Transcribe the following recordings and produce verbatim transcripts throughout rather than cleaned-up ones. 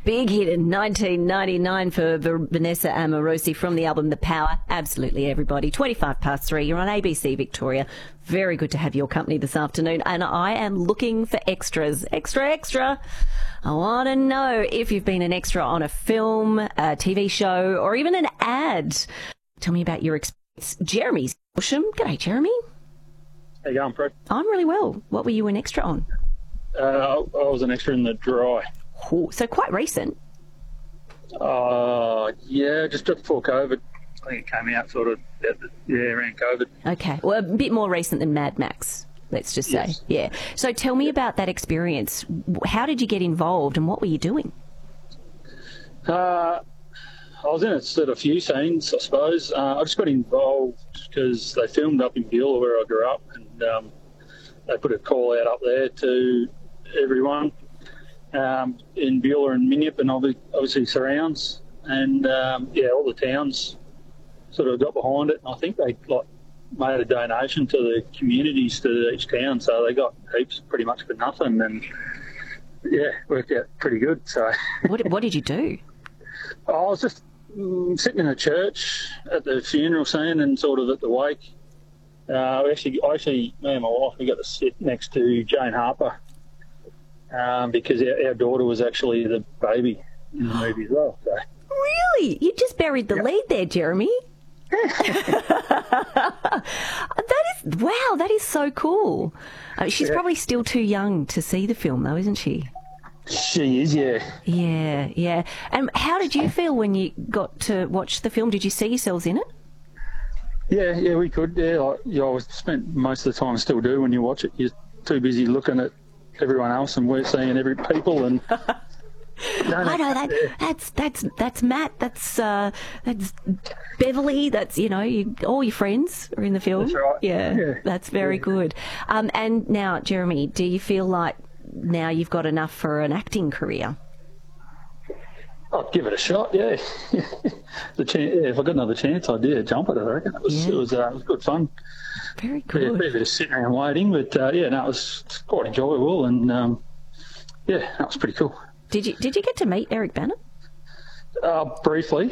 Big hit in nineteen ninety-nine for Vanessa Amorosi from the album The Power. Absolutely, everybody. twenty-five past three. You're on A B C Victoria. Very good to have your company this afternoon. And I am looking for extras. Extra, extra. I want to know if you've been an extra on a film, a T V show, or even an ad. Tell me about your experience. Jeremy's Busham. G'day, Jeremy. How you going, Fred? I'm really well. What were you an extra on? Uh, I was an extra in The Dry. Oh, so quite recent. Uh, yeah, just before COVID. I think it came out sort of, yeah, around COVID. Okay. Well, a bit more recent than Mad Max, let's just say. Yes. Yeah. So tell me about that experience. How did you get involved and what were you doing? Uh, I was in a sort of few scenes, I suppose. Uh, I just got involved because they filmed up in Beulah where I grew up, and um, they put a call out up there to everyone um, in Beulah and Minyip and obviously surrounds. And, um, yeah, all the towns sort of got behind it, and I think they like made a donation to the communities to each town, so they got heaps pretty much for nothing, and yeah, worked out pretty good. So what, what did you do? I was just mm, sitting in a church at the funeral scene and sort of at the wake. Uh, we actually, actually, me and my wife, we got to sit next to Jane Harper um, because our, our daughter was actually the baby in the movie as well. So. Really? You just buried the Yep. lead there, Jeremy. That is, wow, that is so cool. Uh, she's Yeah. probably still too young to see the film, though, isn't she? She is, yeah. Yeah, yeah. And how did you feel when you got to watch the film? Did you see yourselves in it? Yeah, yeah, we could. Yeah, like, you always spent most of the time, still do when you watch it. You're too busy looking at everyone else, and we're seeing every people and. No, no, I know that. yeah. That's that's that's Matt. That's uh, that's Beverly. That's you know, you, all your friends are in the film. That's right. Yeah, Yeah. that's very Yeah. good. Um, and now, Jeremy, do you feel like now you've got enough for an acting career? I'd give it a shot, yeah. the chance, yeah, if I got another chance, I'd yeah, jump at it. I reckon it was Yeah. it was, uh, it was good fun. Very Yeah, a good. bit of sitting around waiting, but uh, yeah, no, it was quite enjoyable, and um, yeah, that was pretty cool. Did you did you get to meet Eric Bana? Uh, briefly,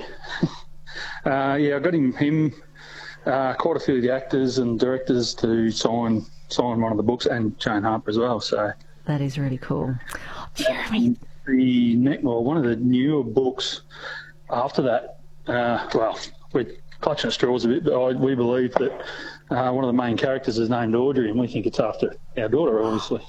uh, yeah, I got him him uh, quite a few of the actors and directors to sign sign one of the books, and Jane Harper as well. So That is really cool. Jeremy. the next, well, one of the newer books after that, uh, well, we're clutching at straws a bit, but I, we believe that uh, one of the main characters is named Audrey, and we think it's after our daughter, obviously.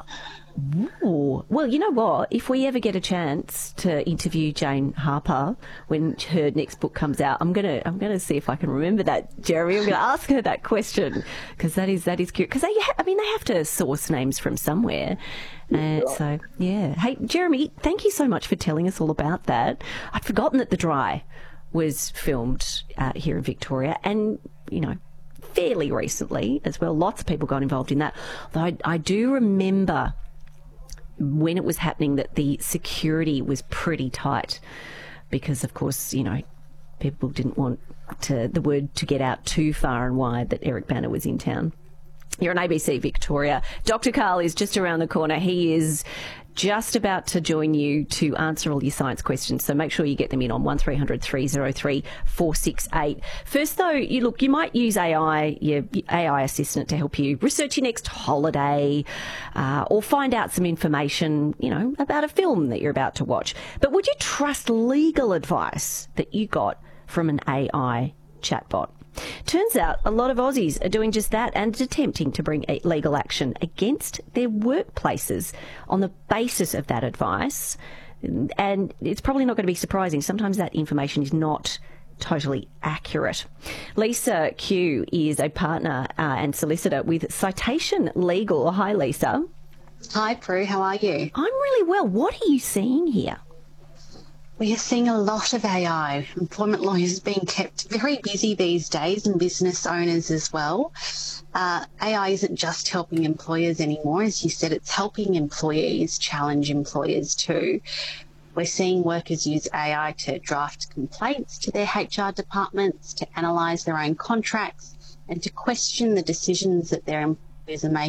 Ooh. Well, you know what? If we ever get a chance to interview Jane Harper when her next book comes out, I'm gonna I'm gonna see if I can remember that, Jeremy. I'm gonna ask her that question because that is that is cute. Because they, ha- I mean, they have to source names from somewhere. Uh, so yeah. Hey, Jeremy, thank you so much for telling us all about that. I'd forgotten that The Dry was filmed uh, here in Victoria, and you know, fairly recently as well. Lots of people got involved in that. Though I, I do remember when it was happening that the security was pretty tight because, of course, you know, people didn't want to, the word to get out too far and wide that Eric Bana was in town. You're on A B C Victoria. Doctor Karl is just around the corner. He is just about to join you to answer all your science questions, so make sure you get them in on one three hundred three oh three four six eight. First, though, you look, you might use A I, your A I assistant, to help you research your next holiday uh, or find out some information, you know, about a film that you're about to watch. But would you trust legal advice that you got from an A I chatbot? Turns out a lot of Aussies are doing just that and attempting to bring legal action against their workplaces on the basis of that advice. And it's probably not going to be surprising. Sometimes that information is not totally accurate. Lisa Q is a partner uh, and solicitor with Citation Legal. Hi, Lisa. Hi, Prue. How are you? I'm really well. What are you seeing here? We are seeing a lot of A I. Employment lawyers being kept very busy these days, and business owners as well. Uh, A I isn't just helping employers anymore. As you said, it's helping employees challenge employers too. We're seeing workers use A I to draft complaints to their H R departments, to analyse their own contracts, and to question the decisions that their employers are making